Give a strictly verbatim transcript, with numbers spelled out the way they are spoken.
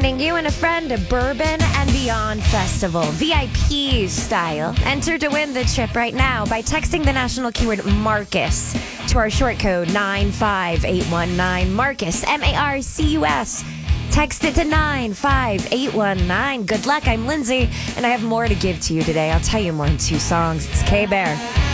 Bringing you and a friend to Bourbon and Beyond Festival, V I P style. Enter to win the trip right now by texting the national keyword Marcus to our short code nine five eight one nine. Marcus, M A R C U S. Text it to nine five eight one nine. Good luck, I'm Lindsay, and I have more to give to you today. I'll tell you more in two songs. It's K-Bear.